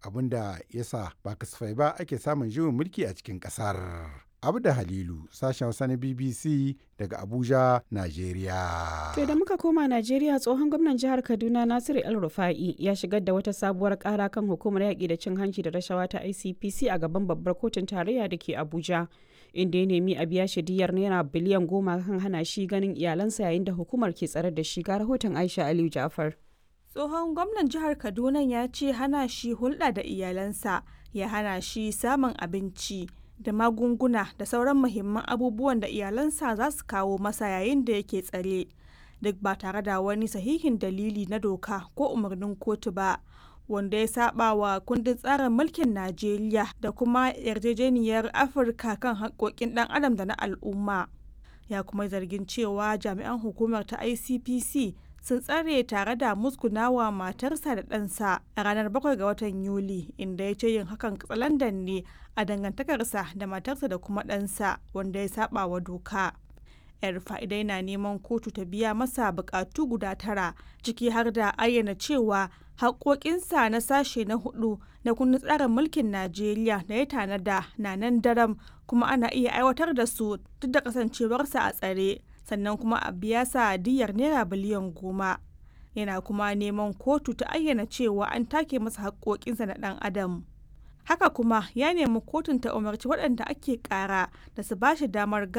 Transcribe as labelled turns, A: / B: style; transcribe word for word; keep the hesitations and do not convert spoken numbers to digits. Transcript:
A: abin da ya sa ba kasafai ba ake samun juyin mulki a cikin ƙasar. Abda Halilu, sashen Hausa na B B C daga Abuja, Najeriya.
B: To da muka koma Najeriya, tsohon gwamnan jihar Kaduna Nasiru El Rufa'i ya shigar da wata sabuwar kara kan hukumar yaƙi da cin hanci da rashawa ta I C P C a gaban babbar kotun tarayya da ke Abuja, inda ya nemi a biya shi diyyar naira biliyan goma kan hana shi ganin iyalansa yayin da hukumar ke tsare da shi. Ga rahoton Aisha Aliyu Ja'far.
C: Tsohon gwamnan jihar Kaduna ya ce hana shi hulɗa da iyalansa ya hana shi samun abinci da magunguna da sauran muhimman abubuwan da iyalansa za su kawo masa yayin da yake tsare, duk ba tare da wani sahihin dalili na doka ko umarnin kotu ba, wanda ya saba wa kundin tsarin mulkin Najeriya da kuma yarjejeniyar Afirka kan haƙƙoƙin ɗan adam da na al'umma. Ya kuma zargin cewa jami'an hukumar ta I C P C sun tsare tare da musgunawa matarsa da ɗansa a ranar bakwai ga watan Yuli, inda ya ce yin hakan katsalandan ne a dangantakarsa da matarsa da kuma ɗansa, wanda ya saba wa doka. Yar fa'idai na neman kotu ta biya masa bukatu guda tara, ciki har da ayyana cewa haƙoƙinsa na sashe na hudu na kundin tsarin mulkin Najeriya da ya tanada na nan daram kuma ana iya aiwatar da su duk da kasancewarsa a tsare. Sannan kuma a biya sa diyyar naira biliyan goma. Yana kuma neman kotu ta ayyana cewa an take masa haƙoƙinsa na ɗan adam. Haka kuma ya nemi kotun ta umarci waɗanda ake ƙara da su ba shi damar